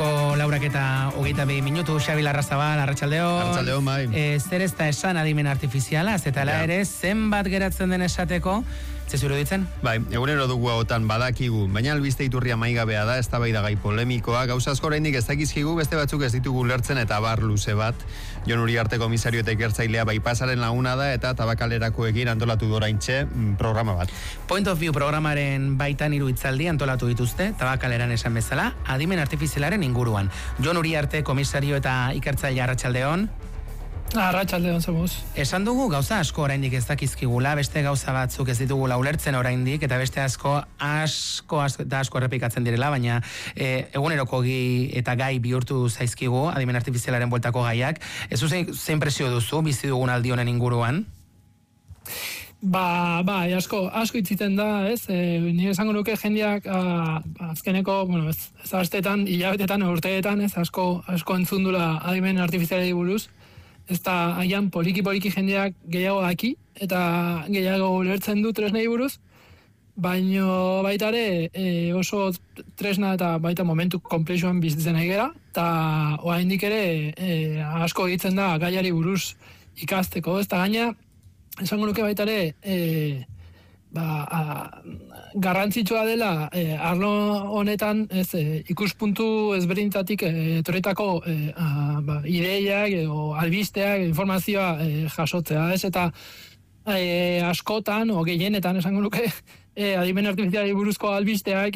Arratsaldeko 4:22, Xabi Larrazabal, arratsaldeon. Arratsaldeon, bai. Zer ez da esan adimen artifiziala, zetala ere, zenbat geratzen den esateko, zezuru ditzen? Bai, egunero dugu hautan badakigu, baina albiste iturria maigabea da, eztabaidagai polemikoa, gauza asko oraindik ez dakizkigu, beste batzuk ez ditugu lertzen eta bar luze bat. Jon Uriarte komisario eta ikertzailea Baipasaren laguna da eta tabakalerakoekin antolatu doraintxe programa bat. Point of View programaren baitan 3 hitzaldi antolatu dituzte, tabakaleran esan bezala, adimen artifizialaren inguruan. Jon Uriarte komisario eta ikertzailea, arratsaldeon. Arratsaldeon zemuz. Esan dugu gauza asko oraindik ez dakizkigula, beste gauza batzuk ez ditugula ulertzen oraindik, eta beste asko errepikatzen direla, baina eguneroko eta gai bihurtu zaizkigu, adimen artifizialaren bueltako gaiak. Ez zein presio duzu, bizi dugun aldi honen inguruan? Bai, asko itziten da, ez? Ni esango nuke jendeak azkeneko, ez astetan, hilabetetan, urteetan, ez? Asko entzundula adimen artifizialei buruz. Ez da, aian poliki jendeak gehiago daki, eta gehiago ulertzen du tresnei buruz, baino baita ere oso tresna eta baita momentu konplexuan bizitzen ari gera, eta oraindik ere asko egiten da gaiari buruz ikasteko, ez da gaina, esango nuke baita ere garrantzitsua dela arlo honetan ikuspuntu ezberdinetatik etorritako ideiak edo albisteak, informazioa jasotzea, ez? Eta askotan, o gehienetan esango nuke, adimen artifizialari buruzko albisteak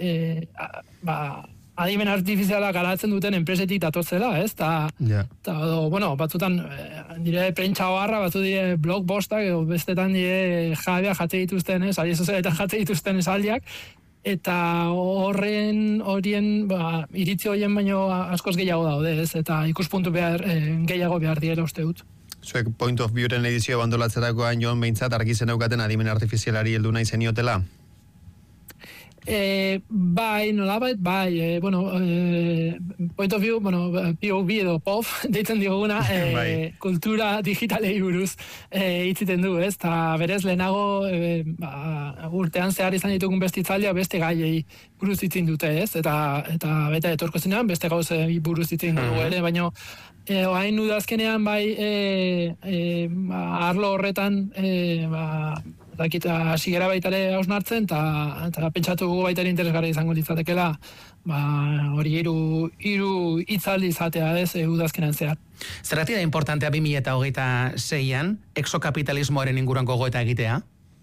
adimen artifiziala garatzen duten enpresetik datotzela, ez? Batzutan dire prentsa oharra, batzu dire blog postak, edo bestetan dire jabea jatze dituzten, ez? Ari sozialetan jatze dituzten esaldiak, eta horien iritzi horien baino askoz gehiago daude, ez? Eta ikuspuntu gehiago behar direla uste dut. Zuek Point of Viewren edizio bandolatzerakoan Jon behintzat argizen eukaten adimen artifizialari heldu nahi zeniotela? Bai, nolabait, bai, Point of View, POV edo POV, deitzen diguna, kultura digitalei buruz hitziten du, ez? Ta berez lehenago urtean zehar izan ditugun beste hitzaldia beste gaiei buruz hitzin dute, ez? Eta beta etorko zinean beste gauzei buruz hitzin dugu ere, baina hain udazkenean bai arlo horretan dakita hasi gara baita ere hausnartzen, eta pentsatu gugu baita ere interesgarri izango litzatekela, hori hiru hitzaldi izatea ez udazkenean zehar. Zergatik da importantea 2026an exokapitalismoaren inguruan gogoeta egitea?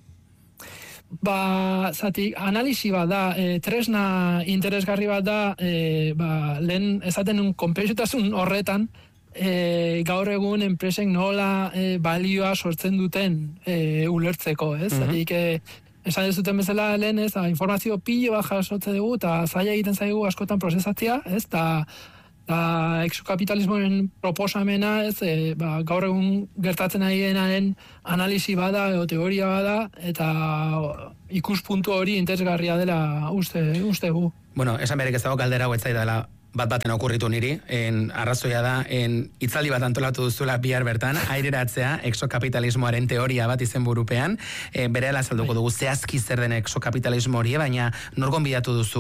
Analisi bat da, tresna interesgarri bat da, lehen esaten un konplexutasun horretan, gaur egun enpresek nola balioa sortzen duten ulertzeko, ez? Esan ez duten bezala lehen, ez? Informazio pilo bat jasotze dugu, eta zaila egiten zaigu askotan prozesatzea, ez? Eta exokapitalismoen proposamena, ez? Gaur egun gertatzen ari denaren analisi bada, edo teoria bada, eta ikuspuntu hori interesgarria dela uste gu. Bueno, esan berek ez dago galdera hau etzaidala baten okurritu niri, arrazoia da, hitzaldi bat antolatu duzula bihar bertan, aireratzea, exokapitalismoaren teoria bat izenburupean, berehala azalduko dugu zehazki zer den exokapitalismo hori, baina nor gonbidatu duzu,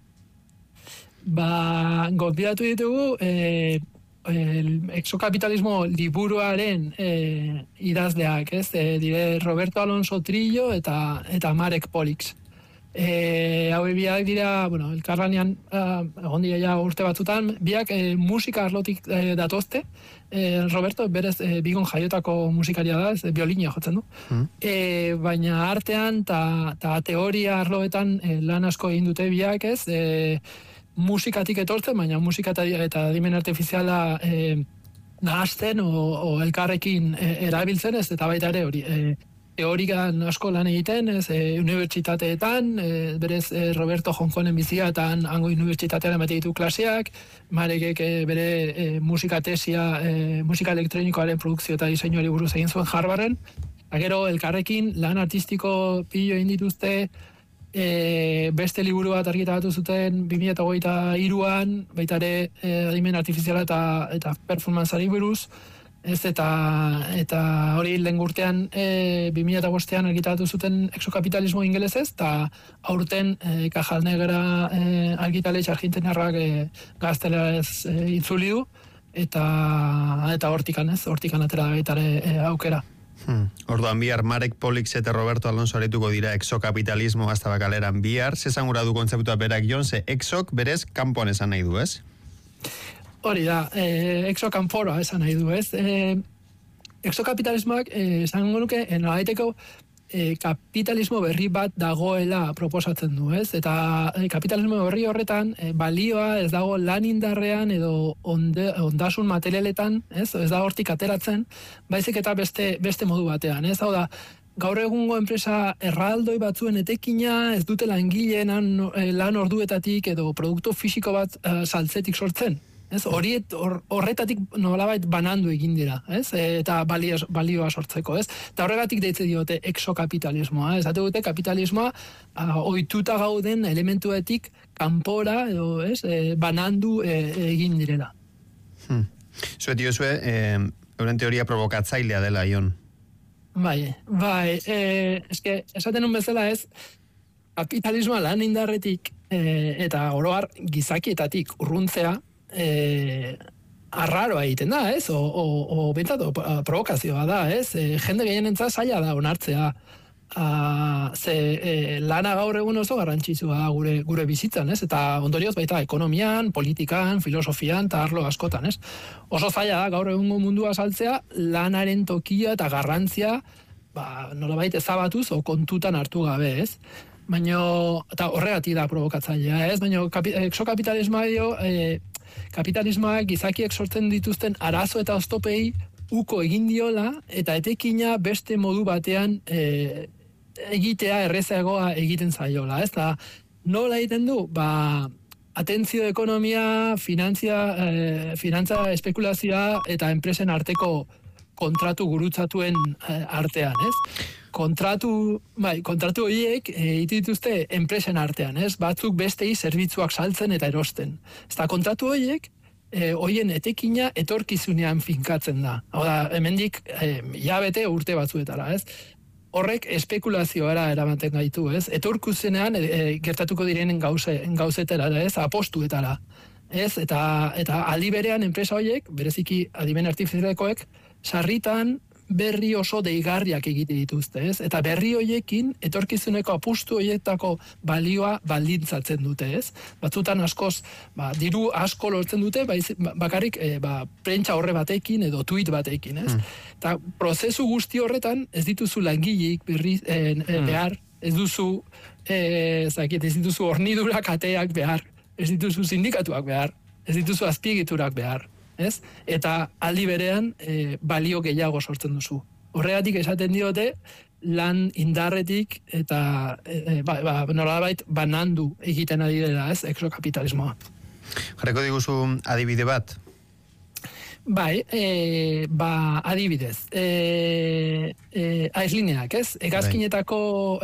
Gonbidatu ditugu, exokapitalismo liburuaren idazleak, ez? Dire Roberto Alonso Trillo eta Marek Polix. Hau biak dira, elkarlanean egon dira ja urte batzutan, biak musika arlotik datozte. Roberto berez Bigon jaiotako musikaria da, biolina jotzen du. Baina artean eta teoria arloetan lan asko egin dute biak, ez? Musikatik etortzen, baina musika eta adimen artifiziala nahazten o elkarrekin erabiltzen, ez? Eta baita ere hori teorikan asko lan egiten, unibertsitateetan, berez Roberto Jonkonen bizia eta hango unibertsitatean emate ditu klaseak, Marekek bere musika tesia, musika elektronikoaren produkzio eta diseinuari buruz egin zuen Harvarden, eta gero elkarrekin lan artistiko pilo egin dituzte, beste liburu bat argitaratu zuten 2023an, baita ere adimen artifiziala eta performanceari buruz, Ez eta hori lehen urtean 2005an argitaratu zuten exokapitalismo ingelesez, eta aurten Cajal Negra argitaletxe argentinarrak gazteleraz itzuli du, eta hortikan atera baitare aukera. Orduan bihar Marek Polix eta Roberto Alonso arituko dira exokapitalismo hasta bakaleran bihar. Zezan gura du kontzeptua berak Jon, ze exok berez kanpoan esan nahi du, ez? Hori da, exokanpora esan nahi du, ez? Exokapitalismoak esan nuke, nolabaiteko kapitalismo berri bat dagoela proposatzen du, ez? Eta kapitalismo berri horretan balioa ez dago lan indarrean edo ondasun materialetan, ez da hortik ateratzen, baizik eta beste modu batean, ez? Hau da, gaur egungo enpresa erraldoi batzuen etekina ez dute langileen lan orduetatik edo produktu fisiko bat saltzetik sortzen. Ez, horretatik nolabait banandu egin dira, ez? Eta balioa sortzeko, ez? Eta horregatik deitze diote exokapitalismoa, ez? Zate dute kapitalismoa ohituta gauden elementuetik kanpora edo, ez? Banandu egin direla. Zuet diozue, euren teoria provokatzailea dela, Jon. Bai, eske esaten un bezala, ez? Kapitalismoa lan indarretik eta oroar gizakietatik urruntzea arraroa egiten da, ez? O bentsatu, provokazioa da, ez? Jende gehienentzat zaila da onartzea. Lana gaur egun oso garrantzitsua da gure bizitzan, ez? Eta ondorioz baita ekonomian, politikan, filosofian, eta arlo askotan, ez? Oso zaila da gaur egungo mundua saltzea, lanaren tokia eta garrantzia, nolabait ezabatuz o kontutan hartu gabe, ez? Baina, eta horregatik da provokatzailea, ez? Baina exokapitalismoa dio, kapitalismoak gizakiek sortzen dituzten arazo eta oztopei uko egin diola, eta etekina beste modu batean egitea errezagoa egiten zaiola, ez da, nola egiten du? Atentzio ekonomia, finantza espekulazioa eta enpresen arteko kontratu gurutzatuen artean, ez? Kontratu horiek dituzte enpresen artean, ez? Batzuk bestei zerbitzuak saltzen eta erosten. Ez da, kontratu horiek, hoien etekina etorkizunean finkatzen da. Hau da, hemendik hilabete urte batzuetara, ez? Horrek espekulazioara eramaten gaitu, ez? Etorkizunean gertatuko direnen gauzetara, ez? Apostuetara, ez? Eta aldi berean enpresa horiek, bereziki adimen artifizialekoek, sarritan berri oso deigarriak egite dituzte, ez? Eta berri horiekin etorkizuneko apustu horietako balioa baldintzatzen dute, ez? Batzutan askoz, diru asko lortzen dute, bakarrik prentsa horre batekin edo tweet batekin, ez? Eta prozesu guzti horretan ez dituzu langileik behar, ez dituzu hornidura kateak behar, ez dituzu sindikatuak behar, ez dituzu azpiegiturak behar. Ez? Eta aldi berean balio gehiago sortzen duzu. Horregatik esaten diote lan indarretik eta nolabait banandu egiten ari dela, ez? Exokapitalismoa. Jarriko diguzu adibide bat? Bai, adibidez. Aizlineak, ez? Hegazkinetako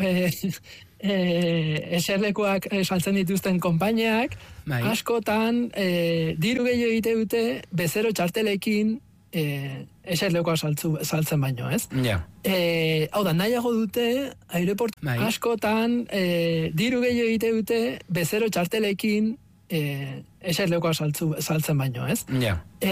eserlekuak saltzen dituzten konpainiak, askotan diru gehiago egite dute bezero txartelekin eserlekua saltzen baino, ez? Hau da, nahiago dute aireportu askotan diru gehiago egite dute bezero txartelekin eserlekua saltzen baino, ez?